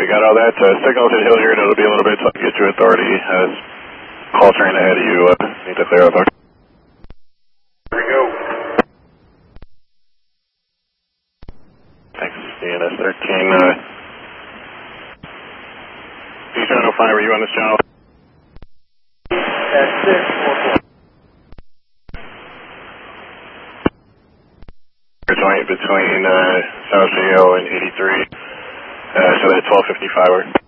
got all that. Signals at Hilliard, it'll be a little bit tough to get you authority. Call train ahead of you, need to clear authority. Here we go. Thanks, DNS 13. D-Channel 5, are you on this channel? That's 644. Joint between South JO and 83, so that's 1255.